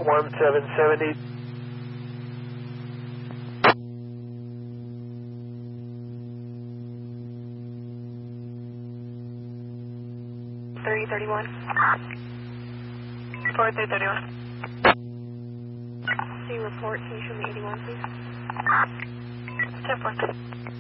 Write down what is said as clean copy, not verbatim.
1770. .3031. 4331. See report, can you show me 81 please? 10-4.